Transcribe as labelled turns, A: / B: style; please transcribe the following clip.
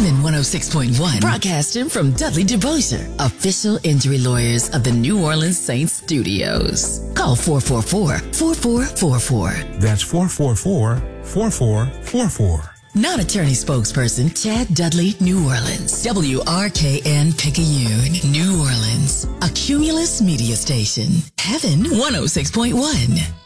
A: Heaven 106.1, broadcasting from Dudley DeBosier, official injury lawyers of the New Orleans Saints studios. Call 444-4444.
B: That's 444-4444.
A: Non-attorney spokesperson Chad Dudley, New Orleans. WRKN Picayune, New Orleans. A Cumulus media station. Heaven 106.1.